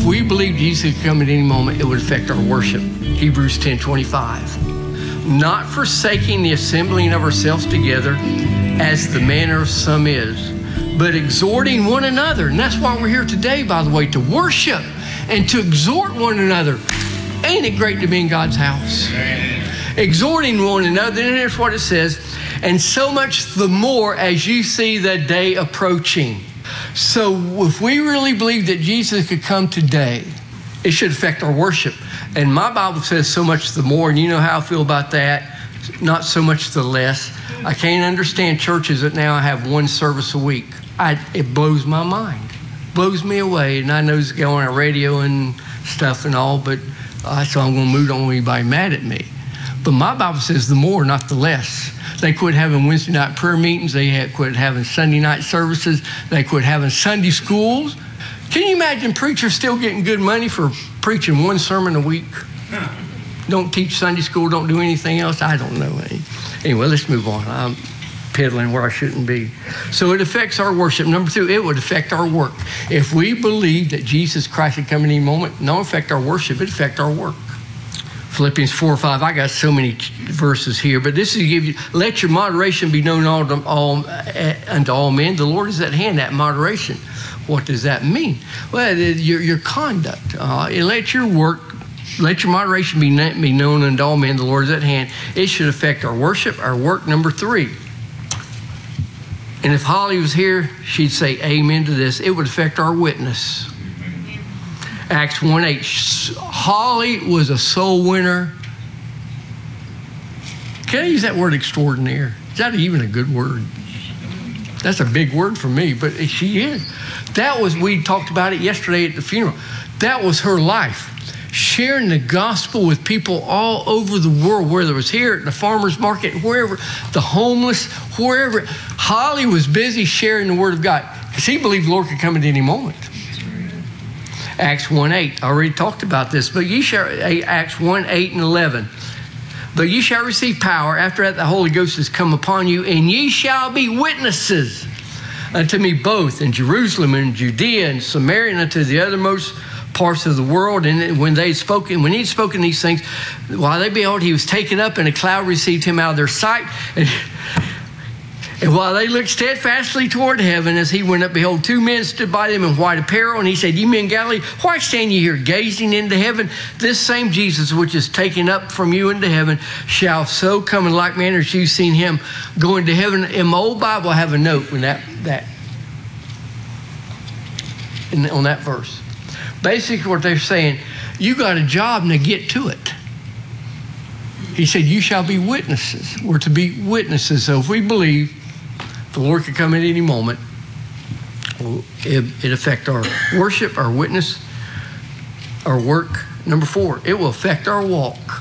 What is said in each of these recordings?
we believe Jesus could come at any moment, it would affect our worship. Hebrews 10:25. Not forsaking the assembling of ourselves together, as the manner of some is, but exhorting one another. And that's why we're here today, by the way, to worship and to exhort one another. Ain't it great to be in God's house? Exhorting one another, and here's what it says, and so much the more as you see the day approaching. So if we really believe that Jesus could come today, it should affect our worship. And my Bible says so much the more, and you know how I feel about that, not so much the less. I can't understand churches that now have one service a week. It blows my mind, blows me away. And I know it's going on radio and stuff and all, but so I'm going to move on when anybody mad at me. But my Bible says the more, not the less. They quit having Wednesday night prayer meetings. They quit having Sunday night services. They quit having Sunday schools. Can you imagine preachers still getting good money for preaching one sermon a week? Don't teach Sunday school, don't do anything else? I don't know. Anyway, let's move on. I'm peddling where I shouldn't be. So it affects our worship. Number 2, it would affect our work. If we believe that Jesus Christ would come in any moment, not affect our worship, it affect our work. Philippians 4:5. I got so many verses here, but this is to give you, let your moderation be known unto all men. The Lord is at hand, that moderation. What does that mean? Well, your conduct. Let your moderation be known unto all men. The Lord is at hand. It should affect our worship, our work. Number 3. And if Holly was here, she'd say amen to this. It would affect our witness. Acts 1:8. Holly was a soul winner. Can I use that word extraordinaire? Is that even a good word? That's a big word for me, but she is. We talked about it yesterday at the funeral. That was her life. Sharing the gospel with people all over the world, whether it was here at the farmer's market, wherever, the homeless, wherever. Holly was busy sharing the word of God because he believed the Lord could come at any moment. Acts 1:8. I already talked about this, but Acts 1:8 and 11. But ye shall receive power. After that, the Holy Ghost has come upon you, and ye shall be witnesses unto me both in Jerusalem and Judea and Samaria and unto the uttermost parts of the world. And when he'd spoken these things, while they beheld, he was taken up, and a cloud received him out of their sight. And while they looked steadfastly toward heaven, as he went up, behold, 2 men stood by them in white apparel. And he said, Ye men of Galilee, why stand ye here gazing into heaven? This same Jesus, which is taken up from you into heaven, shall so come in like manner as you've seen him go into heaven. In my old Bible, I have a note on that verse. Basically what they're saying, you got a job, now get to it. He said, you shall be witnesses. We're to be witnesses. So if we believe the Lord could come at any moment, it affect our worship, our witness, our work. Number 4, it will affect our walk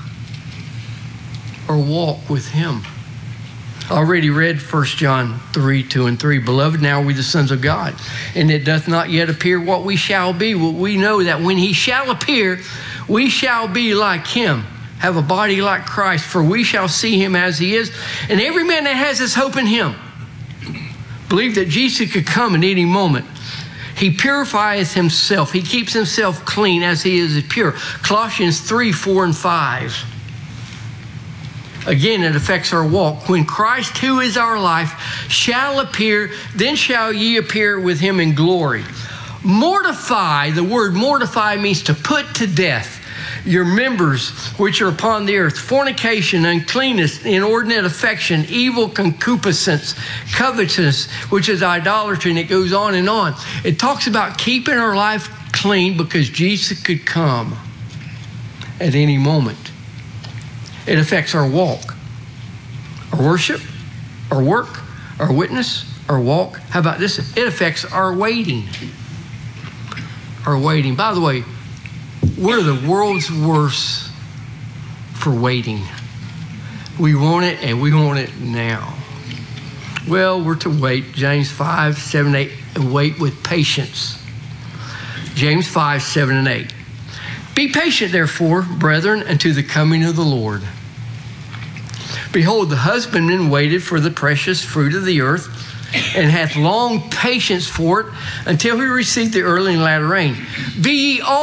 with him. I already read 1 John 3:2 and 3. Beloved, now are we the sons of God, and it doth not yet appear what we shall be. Well, we know that when he shall appear, we shall be like him, have a body like Christ, for we shall see him as he is. And every man that has his hope in him, believe that Jesus could come at any moment. He purifies himself. He keeps himself clean as he is pure. Colossians 3:4 and 5. Again, it affects our walk. When Christ, who is our life, shall appear, then shall ye appear with him in glory. Mortify, the word mortify means to put to death your members which are upon the earth: fornication, uncleanness, inordinate affection, evil concupiscence, covetousness, which is idolatry, and it goes on and on. It talks about keeping our life clean because Jesus could come at any moment. It affects our walk, our worship, our work, our witness, our walk. How about this? It affects our waiting. Our waiting. By the way, we're the world's worst for waiting. We want it, and we want it now. Well, we're to wait. James 5:7-8, and wait with patience. James 5:7-8. Be patient, therefore, brethren, unto the coming of the Lord. Behold, the husbandman waited for the precious fruit of the earth, and hath long patience for it, until he receive the early and latter rain. Be ye all